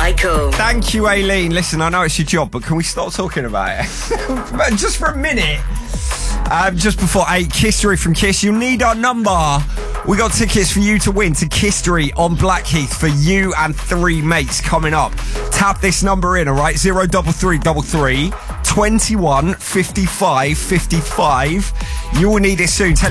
Michael. Thank you, Aileen. Listen, I know it's your job, but can we stop talking about it? Just for a minute. Just before 8, Kisstory from Kiss. You need our number. We got tickets for you to win to Kisstory on Blackheath for you and 3 mates coming up. Tap this number in, all right? 03333 21 55 55. You will need it soon.